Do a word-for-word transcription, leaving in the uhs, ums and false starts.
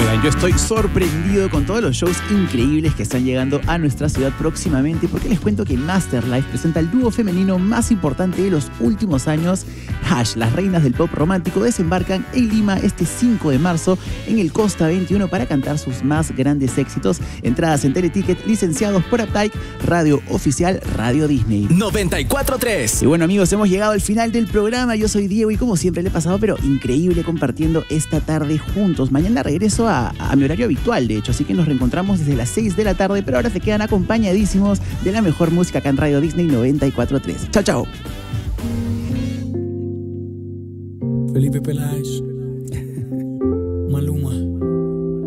Oigan, yo estoy sorprendido con todos los shows increíbles que están llegando a nuestra ciudad próximamente, porque les cuento que Masterlife presenta el dúo femenino más importante de los últimos años. Hash, las reinas del pop romántico, desembarcan en Lima este cinco de marzo en el Costa veintiuno para cantar sus más grandes éxitos. Entradas en Teleticket, licenciados por Uptike, radio oficial Radio Disney. noventa y cuatro punto tres. Y bueno, amigos, hemos llegado al final del programa. Yo soy Diego y como siempre le he pasado, pero increíble compartiendo esta tarde juntos. Mañana regreso a, a mi horario habitual, de hecho, así que nos reencontramos desde las seis de la tarde, pero ahora se quedan acompañadísimos de la mejor música acá en Radio Disney noventa y cuatro punto tres. Chao, chao. Felipe Peláez.